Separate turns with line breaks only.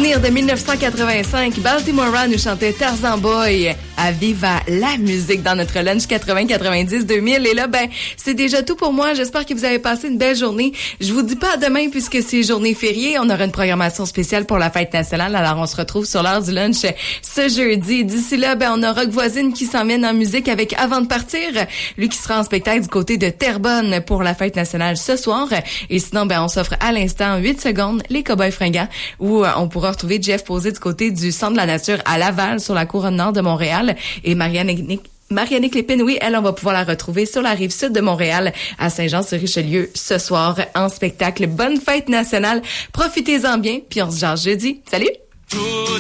Souvenir de 1985, Baltimora nous chantait Tarzan Boy à Viva la musique dans notre lunch 80-90-2000. Et là, c'est déjà tout pour moi. J'espère que vous avez passé une belle journée. Je vous dis pas à demain puisque c'est journée fériée. On aura une programmation spéciale pour la fête nationale. Alors, on se retrouve sur l'heure du lunch ce jeudi. D'ici là, on a Rock Voisine qui s'emmène en musique avec Avant de partir. Lui qui sera en spectacle du côté de Terrebonne pour la fête nationale ce soir. Et sinon, on s'offre à l'instant 8 secondes, les Cowboys fringants, où on pourra retrouver Jeff Posé du côté du Centre de la Nature à Laval sur la couronne nord de Montréal. Et Marianne Clépine, oui, elle, on va pouvoir la retrouver sur la rive sud de Montréal, à Saint-Jean-sur-Richelieu, ce soir, en spectacle. Bonne fête nationale. Profitez-en bien, puis on se jase jeudi. Salut!